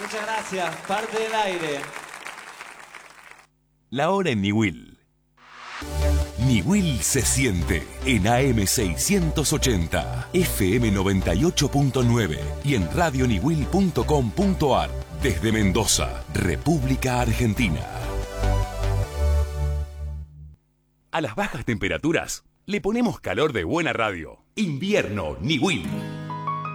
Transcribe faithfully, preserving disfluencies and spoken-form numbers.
Muchas gracias, parte del aire. La hora en Niwil. Niwil se siente en A M seiscientos ochenta, F M noventa y ocho punto nueve y en radio niwil punto com punto ar desde Mendoza, República Argentina. A las bajas temperaturas le ponemos calor de buena radio. Invierno Niwil.